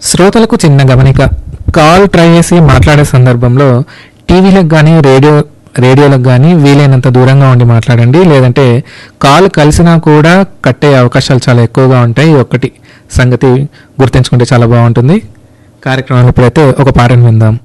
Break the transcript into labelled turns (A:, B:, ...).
A: శ్రోతలకు చిన్న గమనిక. కాల్ ట్రై చేసి మాట్లాడే సందర్భంలో టీవీలకు కానీ రేడియోలకు కానీ వీలైనంత దూరంగా ఉండి మాట్లాడండి. లేదంటే కాల్ కలిసినా కూడా కట్టే అవకాశాలు చాలా ఎక్కువగా ఉంటాయి. ఒక్కటి సంగతి గుర్తుంచుకుంటే చాలా బాగుంటుంది. కార్యక్రమంలో ఇప్పుడైతే ఒక పాటను విందాం.